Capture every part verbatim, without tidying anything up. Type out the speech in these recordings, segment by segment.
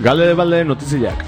Galde de balde notiziak.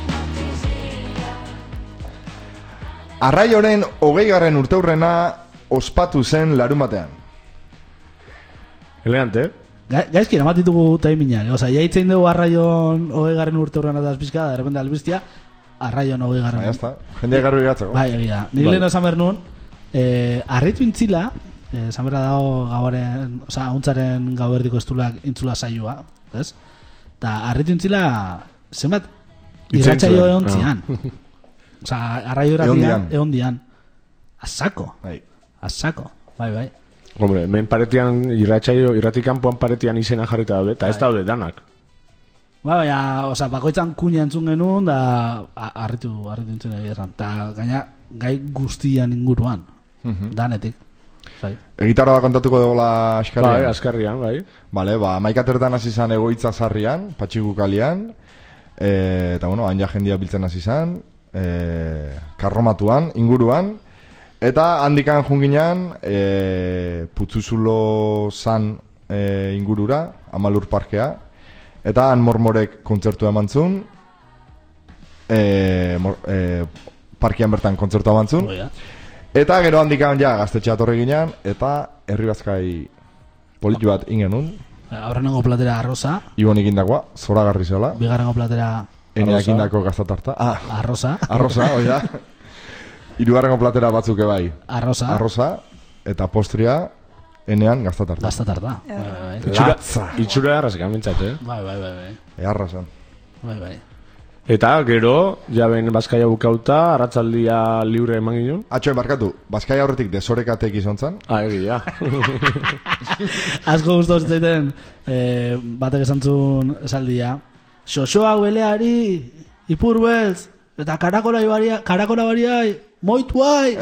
Arraioren hogeigarren urteurrena ospatu zen larumatean. Elegante, Ga, gaizki, eramatitugu taiminak. Osa, jaitzen dugu arraion hogeigarren urteurrena da azpizka, da repente albiztia, arraion hogeigarren. Ba, jazta. Jendeak garbi gatzako. Bai, egia. Nik lehen esan behar nuen, eh, arritu intzila, eh, esan behar dago gauaren, osa, hauntzaren gauerdiko estulak intzula saioa, ez? Eta arritu intzila, zenbat, irratxaio egon zian. Osa, arraio irratian, egon dian. Azako. Bai. Azako. Bai, bai. hombre, men paretian, irratxaio, irratikanpoan paretian izena jarrita daude, eta ez daude danak. Ba, baina, oza, bakoitzan kuña entzun genuen, da, harritu, harritu entzun egia erran. Ta, gaina, gai guztian inguruan, danetik. Zai. Egitarra da kontatuko dugola askarrian. Bai, askarrian, bai. Vale, ba, maikatertan hasi izan egoitza zarrian, patxiku kalian, e, eta bueno, anja jendia biltzen hasi izan, e, karromatuan, inguruan, eta handikan junginan, e, Putzuzulo zan e, ingurura, Amalur parkea, eta han mormorek kontzertua eman zuen, e, mor, e, parkean bertan kontzertua eman zuen, Oh, ja. eta gero handikan ja gaztetxea torre ginen, eta herri bazkai politu bat ingenun, Aurrenengo platera arroza, Ibon ikindakoa, zoragarri zela, bigarrengo platera Eneak indako gaztatarta, ah, arroza, arroza, oia, hirugarrengo platera batzuk ebai, arroza, arroza, eta postria, enean gaztatarta. gaztatarta. Bai, bai, Itxura, Latza. itxura errazik amintzat, eh? bai, bai, bai, bai, Eharra zen. bai, bai. Eta gero, jaben Bazkaia bukauta, arratzaldia libre eman ginen. Atxoen barkatu, Bazkaia horretik desorekatek izan zen, Ah, egia. Asko guztu zitzaiten, eh, batek esan zuen esaldia, xoxoa hueleari, ipur beltz, eta karakola ibaria, karakola bariai, moituai!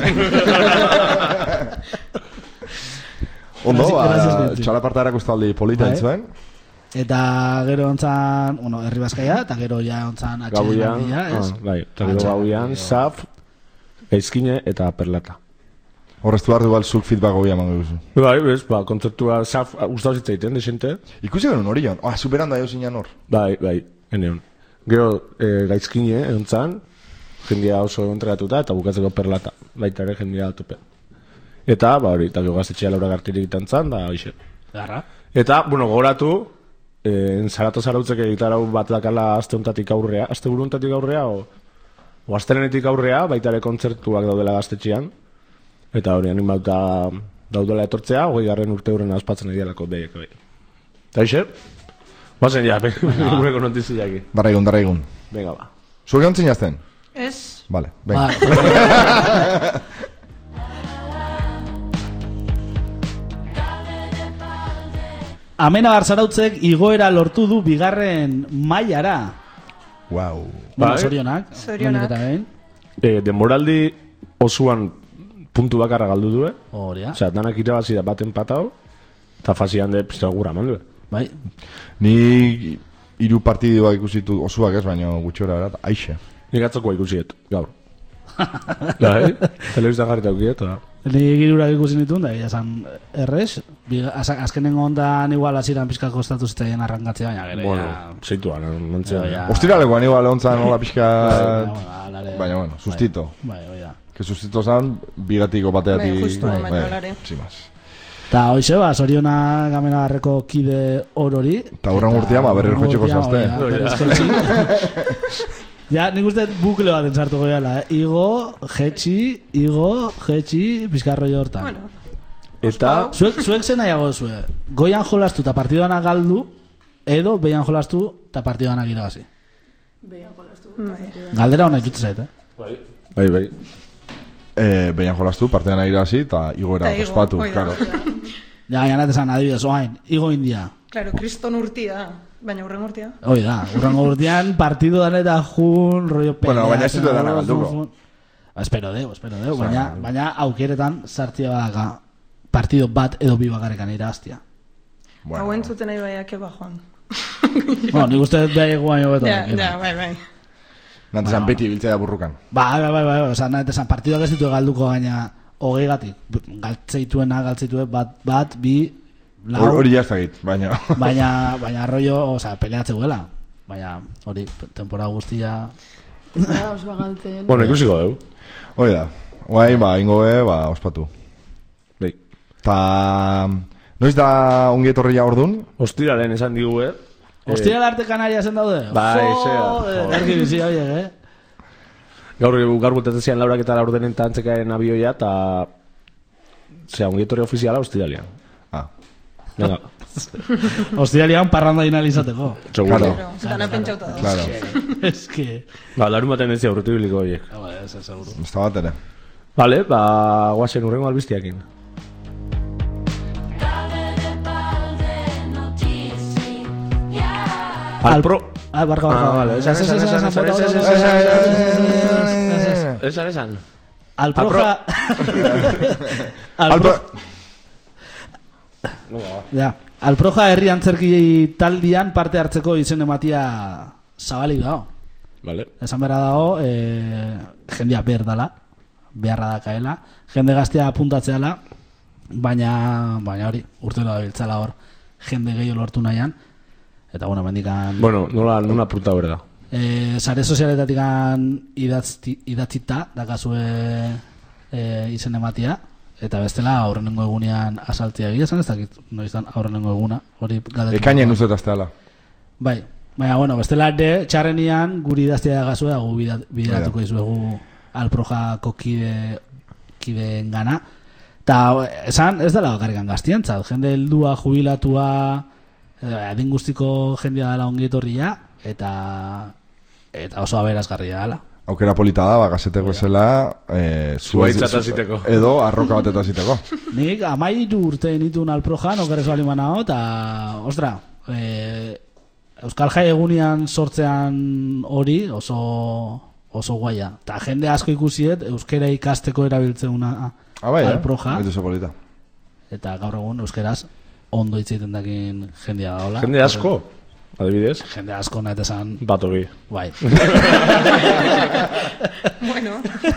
ondo, Gracias, ba, gracias, Bentzi. txalaparta erakustaldi polita Bai. entzuen, Eta gero ontzan, bueno, herri Bazkaia, eta gero ja ontzan Gabuian, atxedelandia, ah, ez? bai, eta gero gabuian, Zaf, Gaizkine eta Perlata. horreztu behar dugu zuk feedback hobia emango duzu. Bai, bez, ba, kontzertua Zaf, gustau zitzaiten, desente. Ikusi genuen hori joan, ah, superanda jo zinan hor. Bai, bai, eneon. Gero, e, Gaizkine, egon zan, jendia oso entregatuta, eta bukatzeko Perlata, baita ere jendia tope. Eta, ba, hori, eta gero gaztetxea Laura Gartirik itan zan, da, hoxe. Garra. Eta, bueno, gogoratu, eh, Zarato Zarautzek egitarau bat dakala aste hontatik aurrea, aste buru hontatik aurrea, o, o astelenetik aurrea, baita ere kontzertuak daudela gaztetxean, eta hori animauta daudela etortzea, hogei garren urte hurren aspatzen edialako deiek, bai. Eta ixe, bazen ja, gureko notiziaki. Darra egun, darra egun. Venga, ba. Zuek egon zinazten? Ez, Vale, venga. Ba, Amenabar Zarautzek igoera lortu du bigarren mailara. Wow. Bueno, Bai. sorionak. Zorionak. Lehenik eta behin. E, denboraldi osuan puntu bakarra galdu du, eh? Hori, Osea, danak irabazi da baten patau, eta fasian de pizta gura mandu, eh? bai. Ni hiru partidua ikusitu osuak ez, baina gutxora erat, aixe. Nik atzokoa ikusiet, gaur. Bai, telebiztan jarrita ukiet, eta... Ni girurak ikusi nituen, da, esan errez, biga- azak- azkenengo ondan igual aziran pizka kostatu zitaien arrankatzea, baina gero Bueno, ja... zeituan, nontzea. Ja, ja. Ostiralekoan igual ontzan hola pixka... Baina, bueno, alare- Baina, bueno, sustito. Bai, bai, bai. Que sustito zan, bigatiko bateatik... Bai, justu, baina alare. Simaz. Eta hoxe, ba, soriona Gamenabarreko kide orori. Eta hurren urtean, ba, berriro jotxeko zazte. Ja, nik uste bukle bat entzartu goiala, eh? Igo, jetxi, igo, jetxi, bizkarroi hortan. Bueno, Eta, Zuek, zuek zen nahiago zue, goian jolastu eta partidoana galdu, edo behian jolastu eta partidoana irabazi. Galdera hona ikutzen zait, eh? bai, bai. Eh, Behian jolastu, partean irazi eta igoera Eta igo, ospatu, hoi da, claro. hoi da. Ja, ja, nahi esan, adibidez, oain, igo india. Claro, kriston urtia, baina urren urtia. Hoi da, urrango urtean partido dan eta jun, rollo pelea. Bueno, baina ez ditu dana zero, galduko. fun, fun. Espero deu, espero deu, baina, baina aukeretan sartzea badaka partido bat edo bi bakarrekan irabaztia. Bueno, Hau entzuten nahi baiak eba joan. Bueno, nik uste dut behar guaino beto. Ja, ja, bai, bai. Nantezan beti biltzea burrukan. Bai, bai, bai, bai, oza, nahi esan, partidoak ez ditu galduko gaina hogei gatik. Galtzeituena, galtzeitue bat, bat, bi, lau, Hor- Hori jaztakit, baina... baina, baina rollo, oza, peleatze guela. baina hori, temporada guztia... Ba, oso galtzen. Bueno, ikusiko dugu. Hori da. Guai, ba, ingo be, ba, ospatu. Bai. Ta... Noiz da ongi etorria ordun? Ostiralen esan digu, eh? Hostia, arte Canariasen daude? Bai, Joder, erki bizi horiek, eh? Gaur, gaur bultatzen zian laurak eta laurdenen eta antzekaren abioia, eta... Zea, ongi etorri ofiziala ostiralean. Ah. Venga. Ostiralean parranda inalizateko. Seguro. Claro. Dana pentsauta da. Claro. Es que... Ba, larun baten ez zia aurretu biliko horiek. Ah, ba, ez, ez, seguro. Ez da bat ere. Vale, ba, guazen urrengo albiztiakin. Alpro... Ah, barka, barka. Ah, vale. Esan, esan, esan, esan, esan, esan, esan. Alproja... Alpro... Ja, Alproja herri antzerki taldian parte hartzeko izen ematia zabalik dago. Vale. Esan beharra dago, eh, jendea behar dala, beharra dakaela, jende gaztea apuntatzeala, baina, baina hori, urte da biltzala hor, jende gehiago lortu nahian, eta bueno, mendikan... Bueno, nola, nola punta berda. Eh, sare sozialetatik idatzi, idatzita, dakazue eh, izen ematia, eta bestela aurrenengo egunean asaltzea egia esan ez dakit, noizan aurrenengo eguna, hori galdetu. Ekainen uzetazteala. Bai, baina, bueno, bestela ere, txarrenian guri idaztea dagazue, gu bideratuko izuegu Alprojako kide, kideen gana. Eta, esan, ez dela bakarrikan gaztientzat, jende heldua, jubilatua, adin guztiko jendea dela ongietorria, eta, eta oso aberazgarria dela. Aukera polita da, bagazeteko zela, eh, Zuaitzat aziteko. Edo arroka bat eta aziteko. Nik amairu urte nituen Alprojan, okerrez bali manao, eta, ostra, eh, Euskal Jai egunean sortzean hori oso, oso guaia. Ta jende asko ikusiet, euskera ikasteko erabiltzeuna Ah, bai, Alproja. eh? Oso polita. Eta gaur egun euskeraz ondo hitzeiten dakin jendea daola. Jende asko, adibidez. Jende asko nahet esan, Bat hori. bai. Bueno,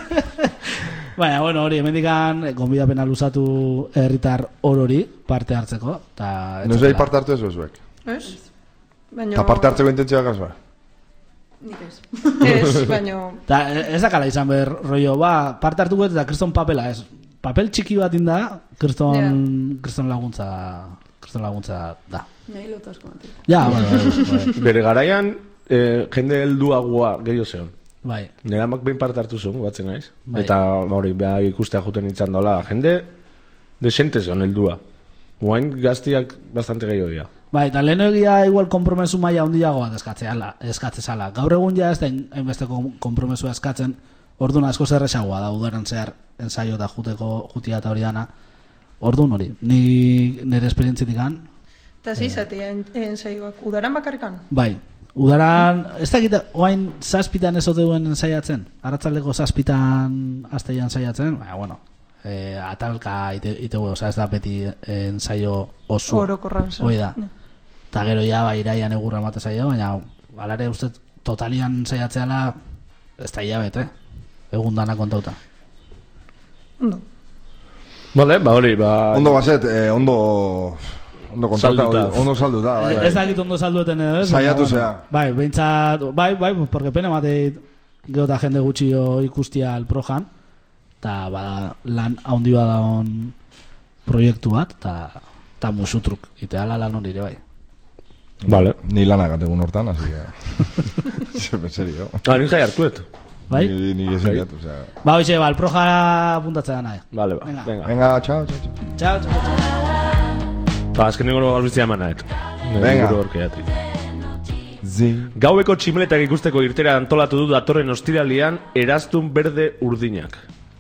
Baina, bueno, hori, hemendikan gonbidapena luzatu herritar orori parte hartzeko. Ta, Noiz behi parte hartu ez bezuek? ez? Baina... Eta parte hartzeko intentzioa kasua? Nik ez. Ez, baina... Ta, ez dakala izan behar, rollo, ba, parte hartuko eta kriston papela, ez. Papel txiki bat inda, kriston, Yeah. kriston laguntza, kriston laguntza da. Nahi lotu asko batik. Ja, bai, bai, bai. Bere garaian, eh, jende helduagoa gehiago zeon. Bai. Nera mak behin parte hartu zuen, batzen naiz. Bai. Eta hori, beha ikustea juten nintzen dola. Jende desente zeon heldua. Guain gaztiak bastante gehiago dira. Bai, eta lehen egia igual kompromesu maila handiagoa eskatzea, eskatzezala. Gaur egun ja ez da hainbeste kompromesua eskatzen, orduan asko zerresagoa da udaran zehar ensaio eta juteko jutia eta hori dana. Orduan hori, ni nire esperientzitik gan, Eta zizatia ensaioak. Udaran bakarrikan? bai, udaran, ez dakit, oain zazpitan ez ote duen ensaiatzen, arratzaldeko zazpitan azteian ensaiatzen, baina, bueno, eh, atalka ite, itegu, oza, ez da beti ensaio oso. Orokorra. Hoi da. Eta gero ja, ba, iraian egurra mate zaila, baina alare uste totalian saiatzeala ez da hilabet, eh? Egun dana kontauta. Ondo. Vale, ba hori, ba... Ondo bazet, eh, ondo... Ondo kontata, Salduta. ondo salduta, bai, bai. Ez dakit ondo saldueten edo, ez? Saiatu Baina, zea. Bai, behintzat, bai, bai, porque pena mateit geota jende gutxio ikustia Alprojan, eta bada lan haundi badaon proiektu bat, eta musutruk, iteala lan hori ere bai. Vale. Ni lanak ategun hortan, así que... En serio. Ah, nin jai hartuet. Bai? Ni, ni ezikiat, o sea... Ba, hoxe, ba, Alproja apuntatzea nahi. Vale, ba, Venga. venga. Venga, chao, chao, chao. Txau, txau, txau. Ba, azken nengo albizia emanet. Venga. Zi. Gaueko tximeletak ikusteko irtera antolatu du datorren ostiralian eraztun berde urdinak.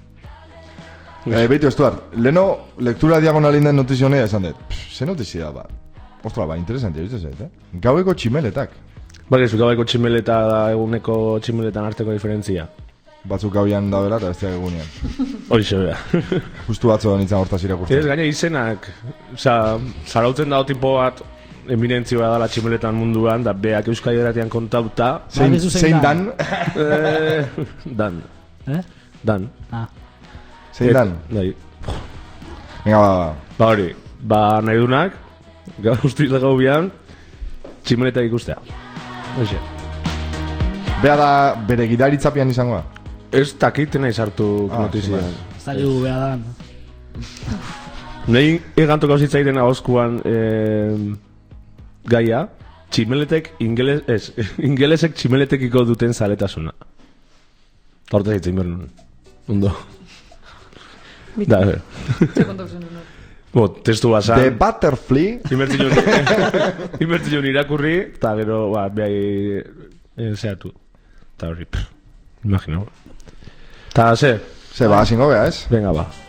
Eh, Beitu, Estuar, leno lektura diagonalin den notizio honea esan dut. Pff, ze notizia ba? Ostra, ba, interesantia, bizte zait, eh? Gaueko tximeletak. Bale, zu gaueko tximeleta da eguneko tximeletan arteko diferentzia. Batzuk gauian daudela eta besteak egunean. Hoxe, bera. Justu batzo nintzen hortaz Ez irakurtzen. gaina izenak, oza, zarautzen dago tipo bat eminentzioa dala tximeletan munduan, da beak Euskadi Eratian kontauta, Zein, Bakizu zein dan? eh, dan, Eh? dan. Ah. Zein dan? Bai. Venga, ba, ba. Ba hori, ba nahi dunak, guztiz gau bian, tximeleta ikustea. Hoxe. Bea da bere gidaritzapian izangoa. Ez dakit nahi sartu Ah, notizian. Ez da gu beha dan. Nahi egantuko zitzaiten ahozkuan eh, gaia, tximeletek ingeles, ez, ingelesek tximeletekiko duten zaletasuna. Horta zitzen behar nuen. Ondo. Da, eh. Ze kontau zen nuen. Bo, testu basan. The Butterfly. Inbertzion irakurri, eta gero, ba, behai, eh, zehatu. Eta hori, pff, imagino. Eta, ze, Se ba, zingo bea, ez? venga, ba.